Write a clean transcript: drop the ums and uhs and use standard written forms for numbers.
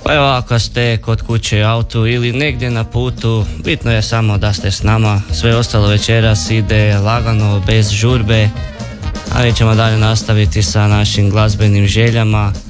Pa evo, ako ste kod kuće, autu ili negdje na putu, bitno je samo da ste s nama. Sve ostalo večeras ide lagano, bez žurbe, a mi ćemo dalje nastaviti sa našim glazbenim željama.